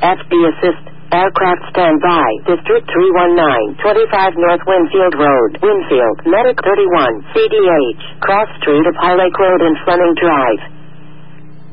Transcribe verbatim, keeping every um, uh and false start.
F B assist. Aircraft standby. District three one nine, twenty-five North Winfield Road, Winfield. Medic thirty-one, C D H. Cross Street of High Lake Road and Fleming Drive.